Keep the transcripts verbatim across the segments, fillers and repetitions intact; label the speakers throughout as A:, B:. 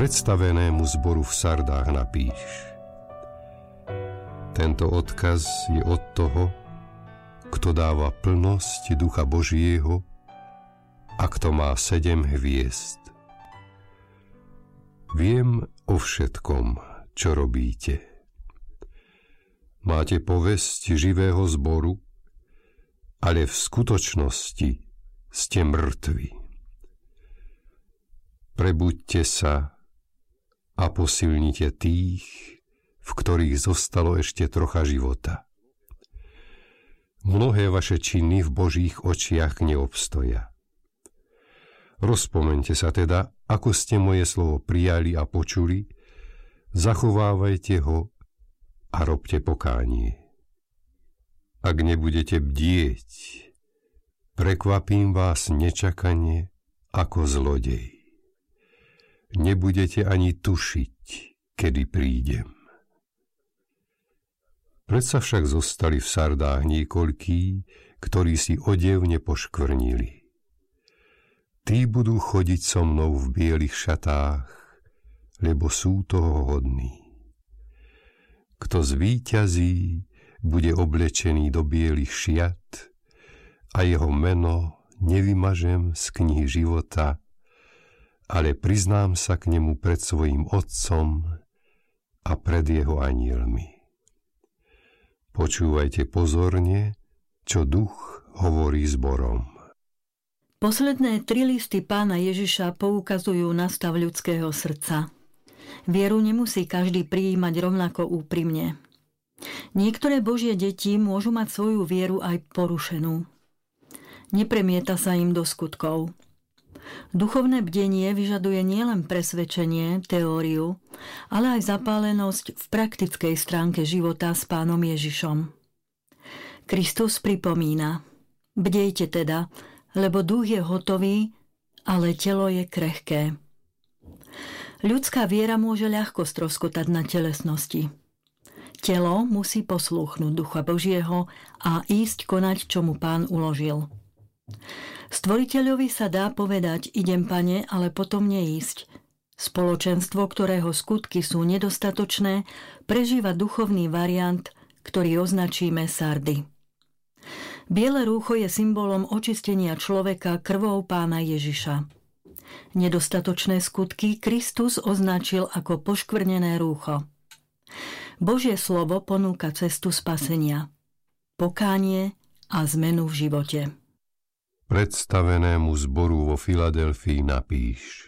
A: Predstavenému zboru v Sardách napíš: Tento odkaz je od toho, kto dáva plnosť Ducha Božieho a kto má sedem hviezd. Viem o všetkom, čo robíte. Máte povesť živého zboru, ale v skutočnosti ste mŕtvi. Prebuďte sa a posilnite tých, v ktorých zostalo ešte trocha života. Mnohé vaše činy v Božích očiach neobstoja. Rozpomeňte sa teda, ako ste moje slovo prijali a počuli, zachovávajte ho a robte pokánie. Ak nebudete bdieť, prekvapím vás nečakane ako zlodej. Nebudete ani tušiť, kedy prídem. Predsa však zostali v Sardách niekoľkí, ktorí si odev nepoškvrnili. Tí budú chodiť so mnou v bielých šatách, lebo sú toho hodní. Kto zvíťazí, bude oblečený do bielých šiat a jeho meno nevymažem z knihy života, ale priznám sa k nemu pred svojím Otcom a pred jeho anielmi. Počúvajte pozorne, čo Duch hovorí zborom.
B: Posledné tri listy Pána Ježiša poukazujú na stav ľudského srdca. Vieru nemusí každý prijímať rovnako úprimne. Niektoré Božie deti môžu mať svoju vieru aj porušenú. Nepremieta sa im do skutkov. Duchovné bdenie vyžaduje nielen presvedčenie, teóriu, ale aj zapálenosť v praktickej stránke života s Pánom Ježišom. Kristus pripomína: Bdejte teda, lebo duch je hotový, ale telo je krehké. Ľudská viera môže ľahko stroskotať na telesnosti. Telo musí poslúchnuť Ducha Božieho a ísť konať, čo mu Pán uložil. Stvoriteľovi sa dá povedať: idem, Pane, ale potom neísť. Spoločenstvo, ktorého skutky sú nedostatočné, prežíva duchovný variant, ktorý označíme Sardy. Biele rúcho je symbolom očistenia človeka krvou Pána Ježiša. Nedostatočné skutky Kristus označil ako poškvrnené rúcho. Božie slovo ponúka cestu spasenia, pokánie a zmenu v živote.
A: Predstavenému zboru vo Filadelfii napíš: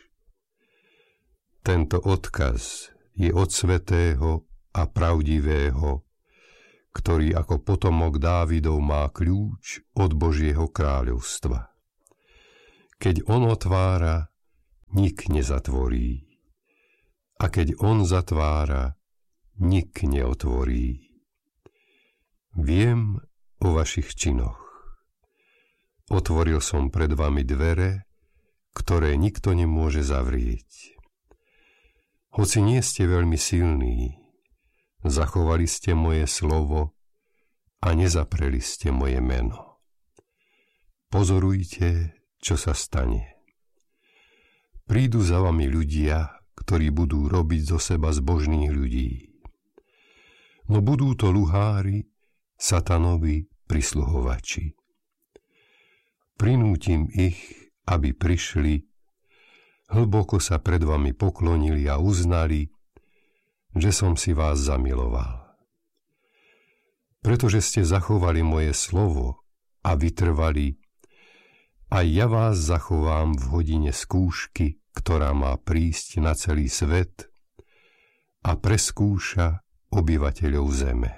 A: Tento odkaz je od svätého a pravdivého, ktorý ako potomok Dávidov má kľúč od Božieho kráľovstva. Keď on otvára, nik nezatvorí. A keď on zatvára, nik neotvorí. Viem o vašich činoch. Otvoril som pred vami dvere, ktoré nikto nemôže zavrieť. Hoci nie ste veľmi silní, zachovali ste moje slovo a nezapreli ste moje meno. Pozorujte, čo sa stane. Prídu za vami ľudia, ktorí budú robiť zo seba zbožných ľudí. No budú to luhári, satanovi prisluhovači. Prinútim ich, aby prišli, hlboko sa pred vami poklonili a uznali, že som si vás zamiloval. Pretože ste zachovali moje slovo a vytrvali, aj ja vás zachovám v hodine skúšky, ktorá má prísť na celý svet a preskúša obyvateľov zeme.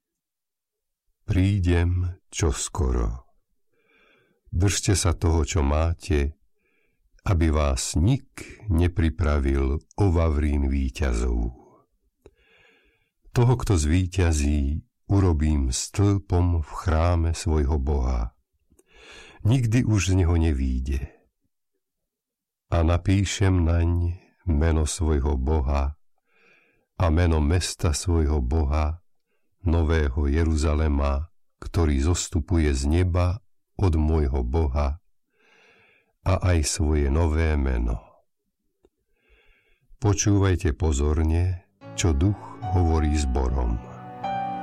A: Prídem čoskoro. Držte sa toho, čo máte, aby vás nik nepripravil o vavrín víťazov. Toho, kto zvíťazí, urobím stĺpom v chráme svojho Boha. Nikdy už z neho nevíde. A napíšem naň meno svojho Boha a meno mesta svojho Boha, Nového Jeruzalema, ktorý zostupuje z neba od môjho Boha, a aj svoje nové meno. Počúvajte pozorne, čo duch hovorí zborom.